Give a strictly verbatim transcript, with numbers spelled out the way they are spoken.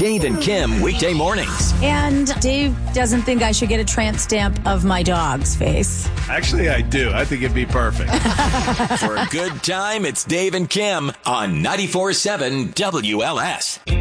Dave and Kim weekday mornings. And Dave doesn't think I should get a tramp stamp of my dog's face. Actually, I do. I think it'd be perfect. For a good time, it's Dave and Kim on ninety-four seven W L S.